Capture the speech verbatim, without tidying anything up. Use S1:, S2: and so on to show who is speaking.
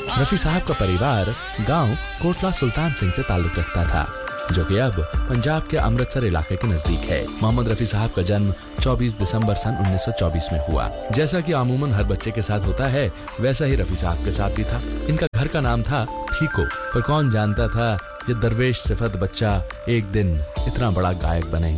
S1: रफी साहब का परिवार गांव कोटला सुल्तान सिंह से ताल्लुक रखता था, जो कि अब पंजाब के अमृतसर इलाके के नजदीक है। मोहम्मद रफी साहब का जन्म चौबीस दिसंबर सन उन्नीस सौ चौबीस में हुआ। जैसा कि अमूमन हर बच्चे के साथ होता है, वैसा ही रफी साहब के साथ भी था। इनका घर का नाम था फीको, पर कौन जानता था ये दरवेश सिफत बच्चा एक दिन इतना बड़ा गायक बनेगा।